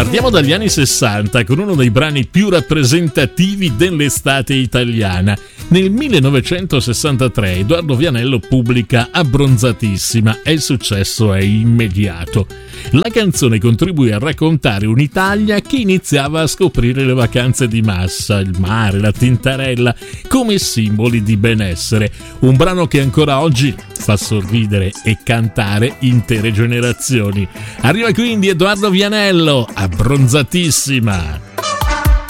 Partiamo dagli anni 60 con uno dei brani più rappresentativi dell'estate italiana. Nel 1963 Edoardo Vianello pubblica Abbronzatissima e il successo è immediato. La canzone contribuì a raccontare un'Italia che iniziava a scoprire le vacanze di massa, il mare, la tintarella come simboli di benessere. Un brano che ancora oggi fa sorridere e cantare intere generazioni. Arriva quindi Edoardo Vianello, Abbronzatissima.